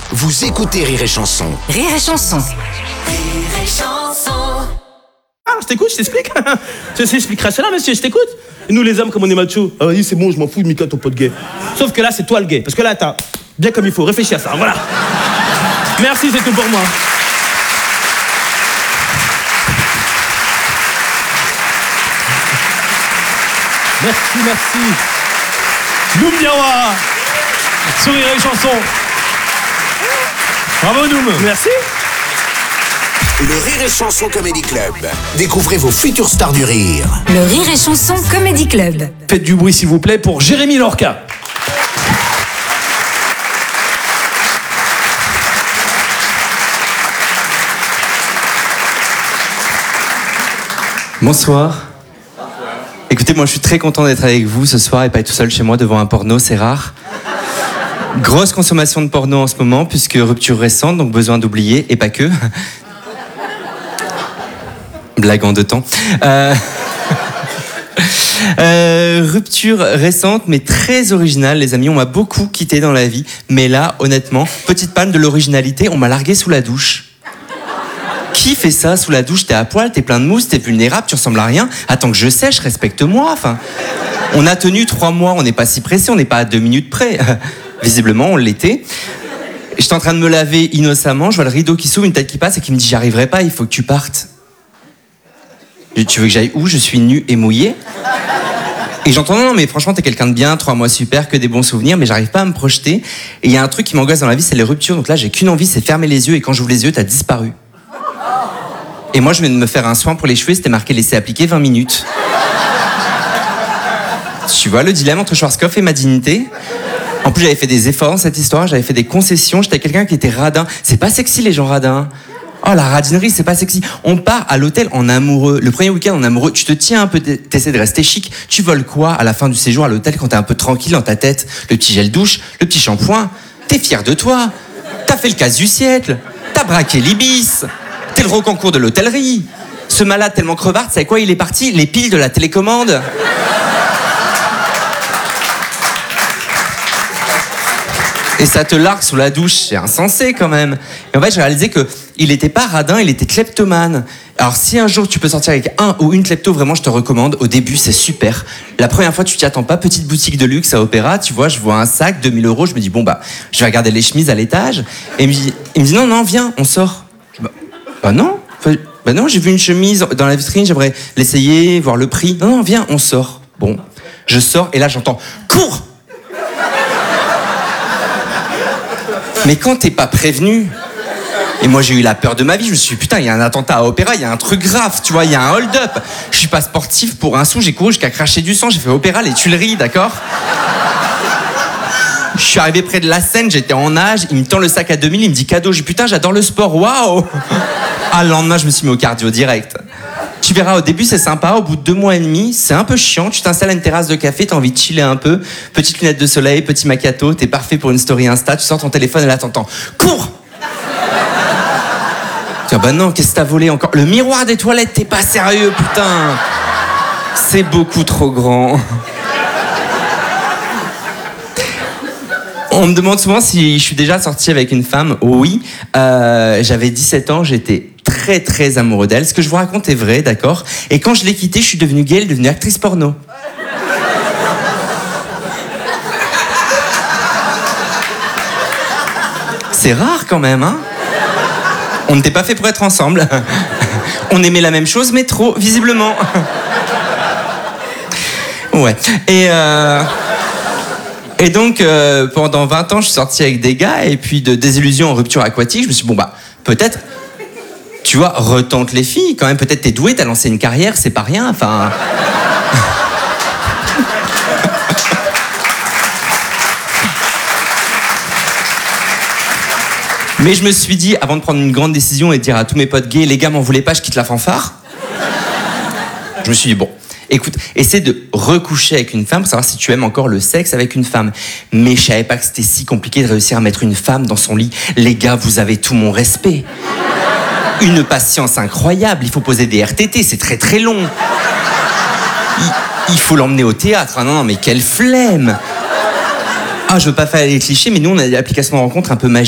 Vous écoutez Rire et Chanson. Rire et Chanson. Rire et Chanson. Ah, je t'écoute, je t'explique. Je t'expliquerai cela, monsieur, je t'écoute. Et nous, les hommes, comme on est macho, ah, vas-y, c'est bon, je m'en fous de Mika, ton pote gay. Sauf que là, c'est toi le gay. Parce que là, t'as bien comme il faut. Réfléchis à ça, voilà. Merci, c'est tout pour moi. Merci. Noum Diawa sur Rire et Chanson. Bravo, Noum. Merci. Le Rire et Chanson Comedy Club. Découvrez vos futures stars du rire. Le Rire et Chanson Comedy Club. Faites du bruit, s'il vous plaît, pour Jérémy Lorca. Bonsoir. Écoutez, moi je suis très content d'être avec vous ce soir et pas être tout seul chez moi devant un porno, c'est rare. Grosse consommation de porno en ce moment, puisque rupture récente, donc besoin d'oublier, et pas que. Blague en deux temps. Rupture récente, mais très originale, les amis. On m'a beaucoup quitté dans la vie, mais là, honnêtement, petite panne de l'originalité, on m'a largué sous la douche. Qui fait ça sous la douche? T'es à poil, t'es plein de mousse, t'es vulnérable, tu ressembles à rien. Attends que je sèche, respecte-moi. Enfin, on a tenu 3 mois, on n'est pas si pressé, on n'est pas à 2 minutes près. Visiblement, on l'était. J'étais en train de me laver innocemment, je vois le rideau qui s'ouvre, une tête qui passe et qui me dit « J'y arriverai pas, il faut que tu partes. » Tu veux que j'aille où? Je suis nu et mouillé. Et j'entends « Non, mais franchement, t'es quelqu'un de bien, 3 mois super, que des bons souvenirs, mais j'arrive pas à me projeter. » Et il y a un truc qui m'angoisse dans la vie, c'est les ruptures. Donc là, j'ai qu'une envie, c'est fermer les yeux. Et quand j'ouvre les yeux, t'as disparu. Et moi, je viens de me faire un soin pour les cheveux, c'était marqué laisser appliquer 20 minutes. Tu vois le dilemme entre Schwarzkopf et ma dignité? En plus, j'avais fait des efforts dans cette histoire, j'avais fait des concessions, j'étais quelqu'un qui était radin. C'est pas sexy, les gens radins. Oh, la radinerie, c'est pas sexy. On part à l'hôtel en amoureux. Le premier week-end en amoureux, tu te tiens un peu, t'essaies de rester chic. Tu voles quoi à la fin du séjour à l'hôtel quand t'es un peu tranquille dans ta tête? Le petit gel douche, le petit shampoing. T'es fier de toi. T'as fait le casse du siècle. T'as braqué l'Ibis. T'es le rocancourt de l'hôtellerie. Ce malade tellement crevard, tu sais quoi, il est parti? Les piles de la télécommande. Et ça te largue sous la douche, c'est insensé quand même. Et en fait, j'ai réalisé qu'il était pas radin, il était kleptomane. Alors si un jour tu peux sortir avec un ou une klepto, vraiment je te recommande. Au début, c'est super. La première fois, tu t'y attends pas, petite boutique de luxe à Opéra, tu vois, je vois un sac, 2000 €, je me dis bon bah, je vais regarder les chemises à l'étage. Et il me dit non, viens, on sort. Bah non, j'ai vu une chemise dans la vitrine, j'aimerais l'essayer, voir le prix. Non, viens, on sort. Bon, je sors et là j'entends cours. Mais quand t'es pas prévenu, et moi j'ai eu la peur de ma vie, je me suis dit putain, il y a un attentat à Opéra, il y a un truc grave, tu vois, il y a un hold-up. Je suis pas sportif pour un sou, j'ai couru jusqu'à cracher du sang, j'ai fait Opéra, les Tuileries, d'accord? Je suis arrivé près de la scène, j'étais en nage, il me tend le sac à 2000, il me dit cadeau, j'ai dit putain, j'adore le sport, waouh! Ah, le lendemain, je me suis mis au cardio direct. Tu verras, au début, c'est sympa. Au bout de 2 mois et demi, c'est un peu chiant. Tu t'installes à une terrasse de café, t'as envie de chiller un peu. Petite lunette de soleil, petit macchiato, t'es parfait pour une story Insta. Tu sors ton téléphone et là, t'entends cours! Tu dis, bah non, qu'est-ce que t'as volé encore? Le miroir des toilettes, t'es pas sérieux, putain! C'est beaucoup trop grand. On me demande souvent si je suis déjà sorti avec une femme. Oui, j'avais 17 ans, j'étais très très amoureux d'elle. Ce que je vous raconte est vrai, d'accord? Et quand je l'ai quittée, je suis devenue gay, elle est devenue actrice porno. C'est rare quand même, hein? On n'était pas fait pour être ensemble. On aimait la même chose, mais trop, visiblement. Ouais. Et donc, pendant 20 ans, je suis sorti avec des gars, et puis de désillusion en rupture aquatique, je me suis dit, bon bah, peut-être, tu vois, retente les filles, quand même, peut-être t'es doué, t'as lancé une carrière, c'est pas rien, enfin... Mais je me suis dit, avant de prendre une grande décision et de dire à tous mes potes gays, les gars m'en voulaient pas, je quitte la fanfare. Je me suis dit, bon, écoute, essaie de recoucher avec une femme pour savoir si tu aimes encore le sexe avec une femme. Mais je savais pas que c'était si compliqué de réussir à mettre une femme dans son lit. Les gars, vous avez tout mon respect. Une patience incroyable, il faut poser des RTT, c'est très très long. Il faut l'emmener au théâtre. Ah non, mais quelle flemme. Ah, je veux pas faire les clichés, mais nous on a des applications de rencontres un peu magiques.